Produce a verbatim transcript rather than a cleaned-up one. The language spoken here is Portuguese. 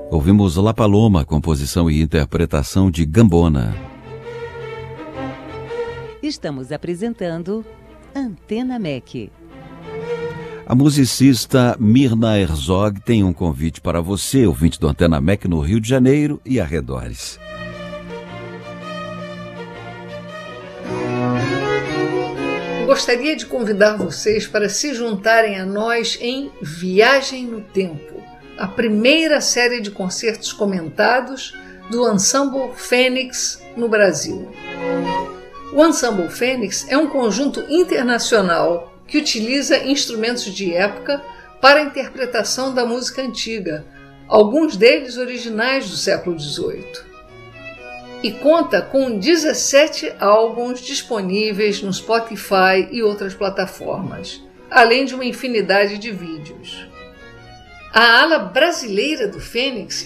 Ouvimos La Paloma, composição e interpretação de Gambona. Estamos apresentando Antena M E C. A musicista Mirna Herzog tem um convite para você, ouvinte do Antena M E C no Rio de Janeiro e arredores. Gostaria de convidar vocês para se juntarem a nós em Viagem no Tempo, a primeira série de concertos comentados do Ensemble Fênix no Brasil. O Ensemble Fênix é um conjunto internacional que utiliza instrumentos de época para a interpretação da música antiga, alguns deles originais do século dezoito. E conta com dezessete álbuns disponíveis no Spotify e outras plataformas, além de uma infinidade de vídeos. A ala brasileira do Fênix